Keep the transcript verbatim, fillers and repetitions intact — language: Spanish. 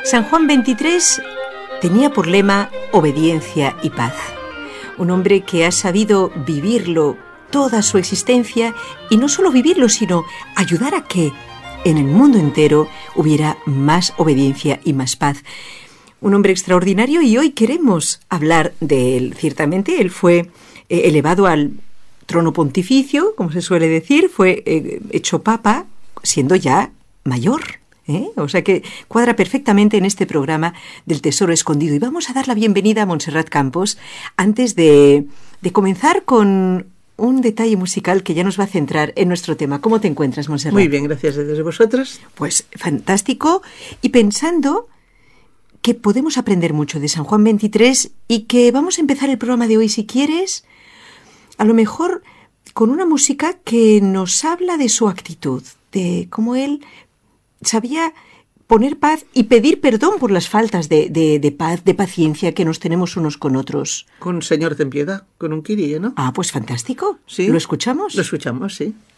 San Juan veintitrés tenía por lema obediencia y paz. Un hombre que ha sabido vivirlo toda su existencia, y no solo vivirlo, sino ayudar a que en el mundo entero hubiera más obediencia y más paz. Un hombre extraordinario, y hoy queremos hablar de él. Ciertamente, él fue eh, elevado al trono pontificio, como se suele decir, fue eh, hecho papa siendo ya mayor. ¿Eh? O sea que cuadra perfectamente en este programa del Tesoro Escondido. Y vamos a dar la bienvenida a Montserrat Campos antes de, de comenzar con un detalle musical que ya nos va a centrar en nuestro tema. ¿Cómo te encuentras, Montserrat? Muy bien, gracias a vosotras. Pues fantástico. Y pensando que podemos aprender mucho de San Juan veintitrés y que vamos a empezar el programa de hoy, si quieres, a lo mejor con una música que nos habla de su actitud, de cómo él sabía poner paz y pedir perdón por las faltas de, de, de paz, de paciencia que nos tenemos unos con otros. Con Señor ten piedad, con un Kyrie, ¿no? Ah, pues fantástico. ¿Sí? ¿Lo escuchamos? Lo escuchamos, sí.